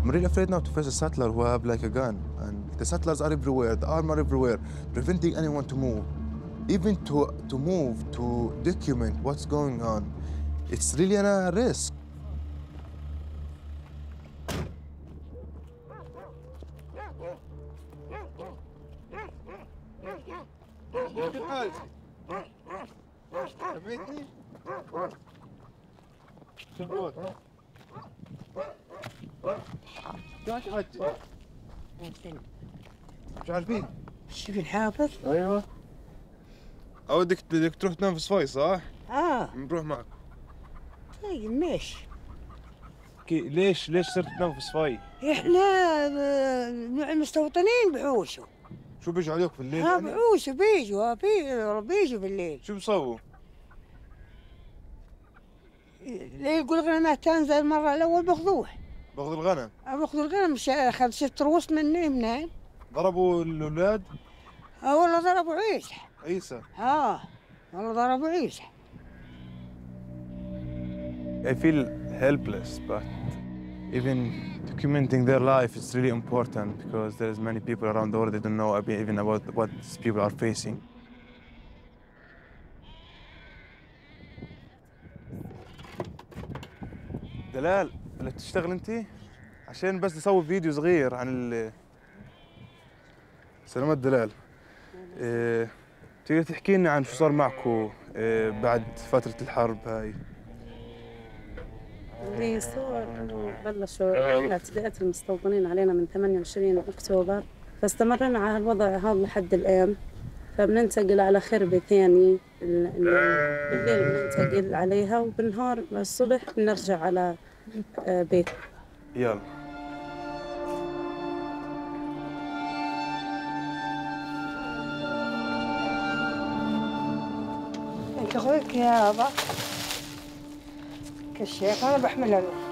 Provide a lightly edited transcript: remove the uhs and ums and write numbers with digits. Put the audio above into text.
I'm really afraid now to face a settler who have like a gun, and the settlers are everywhere, the army are everywhere, preventing anyone to move. Even to move, to document what's going on, it's really a risk. سمعتني؟ شبوت ايش عاد؟ مش عارفين؟ شوف الحافظ؟ ايوه بدك تروح تنام في صفاي صح؟ نروح معك. طيب ماشي. ليش صرت تنام في صفاي؟ احنا المستوطنين بحوشوا. شو بيجوا عليك بالليل؟ بحوشوا بيجوا بالليل. شو بيسووا؟ ليه يقول غنمات تنزل المرة الأول بأخذوه. باخذوا الغنم؟ باخذوا الغنم أخذ 6 رؤوس منين؟ ضربوا الأولاد؟ والله ضربوا عيسى. عيسى؟ والله ضربوا عيسى. I feel helpless, but even documenting their life is really important because there's many people around the world that don't know even about what these people are facing. دلال بدك تشتغل انت؟ عشان بس نسوي فيديو صغير عن سلامات دلال. تقدر تحكي لنا عن شو صار معكم بعد فترة الحرب هاي؟ اللي صار انه بلشوا اعتداءات المستوطنين علينا من 28 اكتوبر، فاستمرنا على الوضع هذا لحد الان. فبننتقل على خربة ثاني بالليل بننتقل عليها، وبالنهار الصبح بنرجع على بيت. يلا انت اخوك يا ابا كالشيخ انا بحملها له.